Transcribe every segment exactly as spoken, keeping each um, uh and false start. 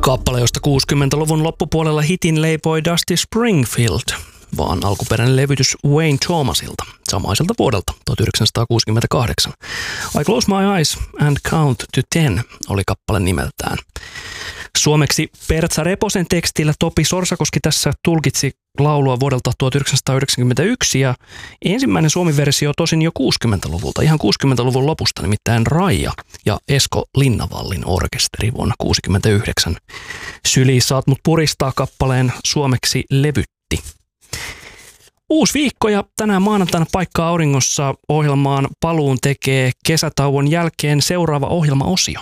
Kappale, josta kuusikymmentäluvun loppupuolella hitin leipoi Dusty Springfield, vaan alkuperäinen levytys Wayne Thomasilta, samaiselta vuodelta tuhatyhdeksänsataakuusikymmentäkahdeksan. I Close My Eyes and Count to Ten oli kappale nimeltään. Suomeksi Pertsa Reposen tekstillä Topi Sorsakoski tässä tulkitsi laulua vuodelta tuhatyhdeksänsataayhdeksänkymmentäyksi ja ensimmäinen suomi-versio tosin jo kuusikymmentäluvulta, ihan kuusikymmentäluvun lopusta, nimittäin Raija ja Esko Linnavallin orkesteri vuonna kuusikymmentäyhdeksän. Syli saat mut puristaa kappaleen suomeksi levytti. Uusi viikko ja tänään maanantaina Paikka auringossa ohjelmaan paluun tekee kesätauon jälkeen seuraava ohjelmaosio.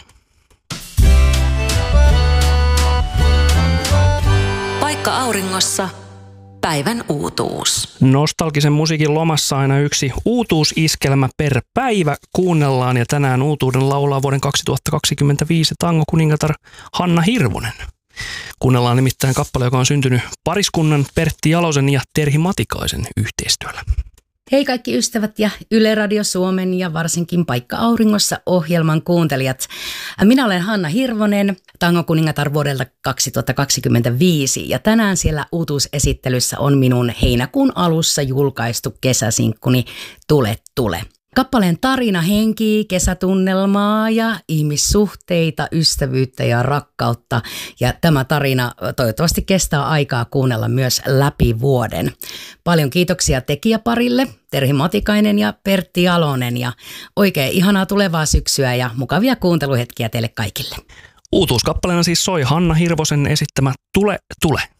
Paikka auringossa. Päivän uutuus. Nostalgisen musiikin lomassa aina yksi uutuusiskelmä per päivä kuunnellaan ja tänään uutuuden laulaa vuoden kaksituhattakaksikymmentäviisi tangokuningatar Hanna Hirvonen. Kuunnellaan nimittäin kappale, joka on syntynyt pariskunnan Pertti Jalosen ja Terhi Matikaisen yhteistyöllä. Hei kaikki ystävät ja Yle Radio Suomen ja varsinkin Paikka auringossa ohjelman kuuntelijat. Minä olen Hanna Hirvonen, tangokuningatar vuodelta kaksituhattakaksikymmentäviisi ja tänään siellä uutuusesittelyssä on minun heinäkuun alussa julkaistu kesäsinkkuni Tule tule. Kappaleen tarina henkii kesätunnelmaa ja ihmissuhteita, ystävyyttä ja rakkautta. Ja tämä tarina toivottavasti kestää aikaa kuunnella myös läpi vuoden. Paljon kiitoksia tekijäparille, Terhi Matikainen ja Pertti Jalonen. Ja oikein ihanaa tulevaa syksyä ja mukavia kuunteluhetkiä teille kaikille. Uutuuskappaleena siis soi Hanna Hirvosen esittämä Tule tule.